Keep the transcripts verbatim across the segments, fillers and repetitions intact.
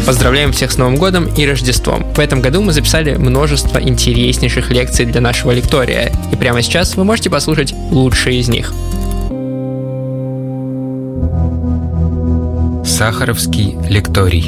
Поздравляем всех с Новым годом и Рождеством! В этом году мы записали множество интереснейших лекций для нашего лектория, и прямо сейчас вы можете послушать лучшие из них. Сахаровский лекторий.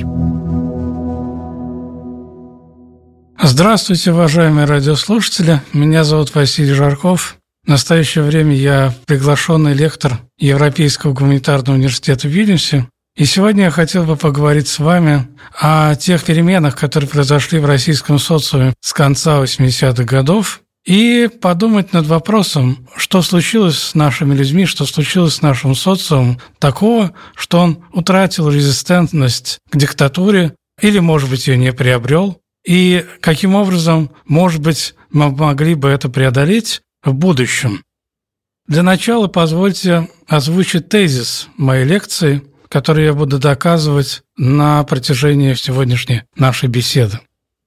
Здравствуйте, уважаемые радиослушатели. Меня зовут Василий Жарков. В настоящее время я приглашенный лектор Европейского гуманитарного университета в Вильнюсе. И сегодня я хотел бы поговорить с вами о тех переменах, которые произошли в российском социуме с конца восьмидесятых годов, и подумать над вопросом, что случилось с нашими людьми, что случилось с нашим социумом такого, что он утратил резистентность к диктатуре или, может быть, ее не приобрел, и каким образом, может быть, мы могли бы это преодолеть в будущем. Для начала позвольте озвучить тезис моей лекции, который я буду доказывать на протяжении сегодняшней нашей беседы.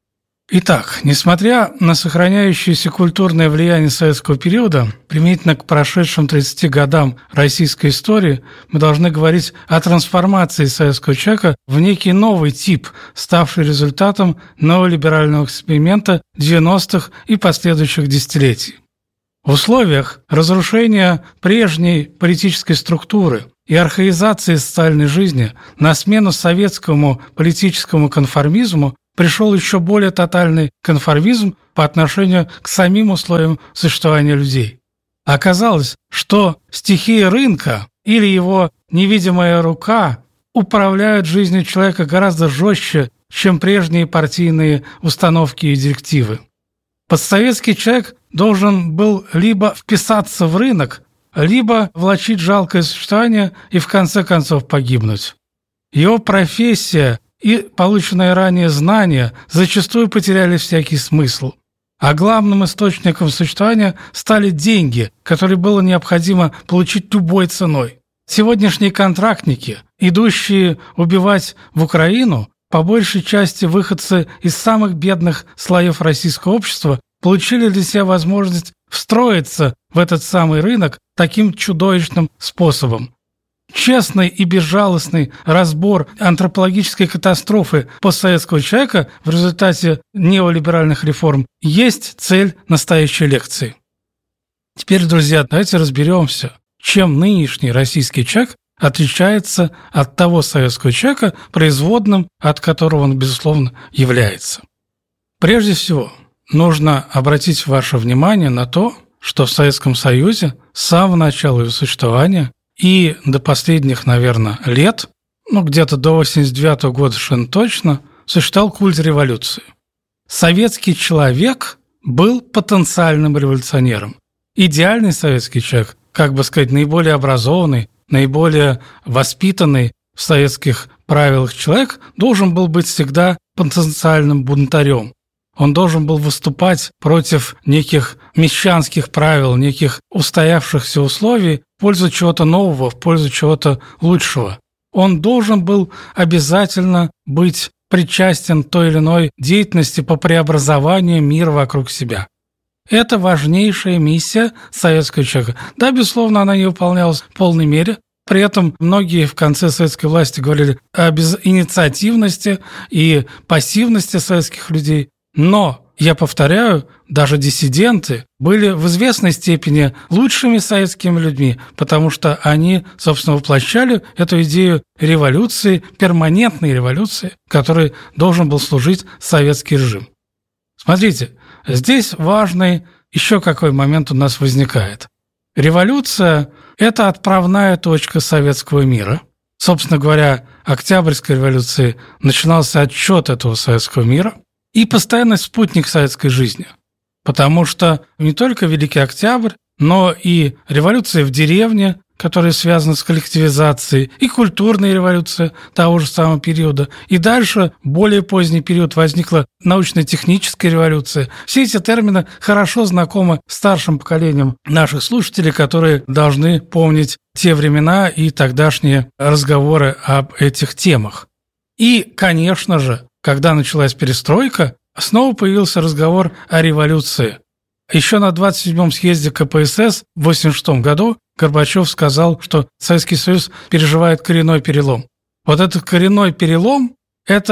Итак, несмотря на сохраняющееся культурное влияние советского периода, применительно к прошедшим тридцати годам российской истории, мы должны говорить о трансформации советского человека в некий новый тип, ставший результатом новолиберального эксперимента девяностых и последующих десятилетий. В условиях разрушения прежней политической структуры и архаизации социальной жизни на смену советскому политическому конформизму пришел еще более тотальный конформизм по отношению к самим условиям существования людей. Оказалось, что стихия рынка или его невидимая рука управляют жизнью человека гораздо жестче, чем прежние партийные установки и директивы. Постсоветский человек должен был либо вписаться в рынок, либо влачить жалкое существование и в конце концов погибнуть. Его профессия и полученные ранее знания зачастую потеряли всякий смысл. А главным источником существования стали деньги, которые было необходимо получить любой ценой. Сегодняшние контрактники, идущие убивать в Украину, по большей части выходцы из самых бедных слоев российского общества, получили для себя возможность встроиться в этот самый рынок таким чудовищным способом. Честный и безжалостный разбор антропологической катастрофы постсоветского человека в результате неолиберальных реформ есть цель настоящей лекции. Теперь, друзья, давайте разберемся, чем нынешний российский человек отличается от того советского человека, производным от которого он, безусловно, является. Прежде всего, нужно обратить ваше внимание на то, что в Советском Союзе с самого начала его существования и до последних, наверное, лет, ну, где-то до восемьдесят девятого года совершенно точно, существовал культ революции. Советский человек был потенциальным революционером. Идеальный советский человек, как бы сказать, наиболее образованный, наиболее воспитанный в советских правилах человек, должен был быть всегда потенциальным бунтарем. Он должен был выступать против неких мещанских правил, неких устоявшихся условий в пользу чего-то нового, в пользу чего-то лучшего. Он должен был обязательно быть причастен к той или иной деятельности по преобразованию мира вокруг себя. Это важнейшая миссия советского человека. Да, безусловно, она не выполнялась в полной мере. При этом многие в конце советской власти говорили о безинициативности и пассивности советских людей. Но, я повторяю, даже диссиденты были в известной степени лучшими советскими людьми, потому что они, собственно, воплощали эту идею революции, перманентной революции, которой должен был служить советский режим. Смотрите, здесь важный еще какой момент у нас возникает. Революция – это отправная точка советского мира. Собственно говоря, Октябрьской революции начинался отсчет этого советского мира и постоянный спутник советской жизни. Потому что не только Великий Октябрь, но и революция в деревне, которая связана с коллективизацией, и культурная революция того же самого периода. И дальше, более поздний период, возникла научно-техническая революция. Все эти термины хорошо знакомы старшим поколениям наших слушателей, которые должны помнить те времена и тогдашние разговоры об этих темах. И, конечно же, когда началась перестройка, снова появился разговор о революции. Еще на двадцать седьмом съезде ка пэ эс эс в восемьдесят шестом году Горбачев сказал, что Советский Союз переживает коренной перелом. Вот этот коренной перелом – это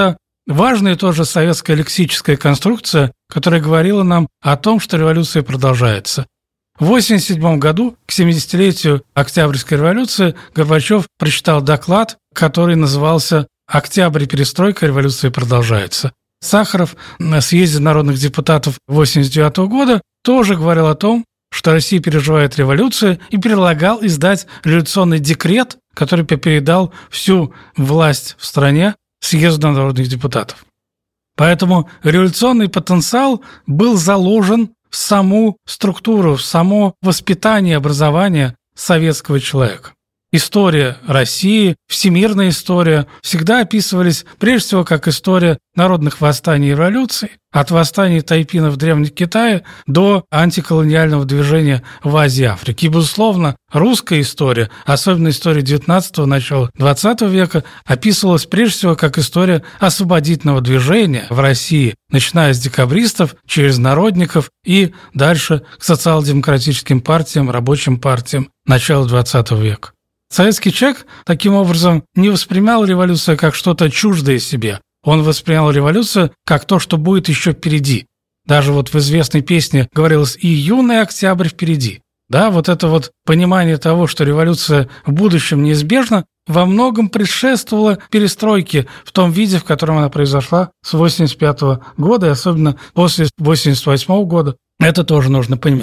важная тоже советская лексическая конструкция, которая говорила нам о том, что революция продолжается. В восемьдесят седьмом году, к семидесятилетию Октябрьской революции, Горбачев прочитал доклад, который назывался «Октябрь и перестройка, революция продолжается». Сахаров на съезде народных депутатов восемьдесят девятого года тоже говорил о том, что Россия переживает революцию, и предлагал издать революционный декрет, который передал всю власть в стране съезду народных депутатов. Поэтому революционный потенциал был заложен в саму структуру, в само воспитание, образование советского человека. История России, всемирная история всегда описывались прежде всего как история народных восстаний и революций, от восстаний тайпинов в Древнем Китае до антиколониального движения в Азии и Африке. И, безусловно, русская история, особенно история девятнадцатого, начала двадцатого века, описывалась прежде всего как история освободительного движения в России, начиная с декабристов, через народников и дальше к социал-демократическим партиям, рабочим партиям начала двадцатого века. Советский человек, таким образом, не воспринимал революцию как что-то чуждое себе. Он воспринял революцию как то, что будет еще впереди. Даже вот в известной песне говорилось «И юный октябрь впереди». Да, вот это вот понимание того, что революция в будущем неизбежна, во многом предшествовала перестройке в том виде, в котором она произошла с восемьдесят пятого года, и особенно после восемьдесят восьмого года. Это тоже нужно понимать.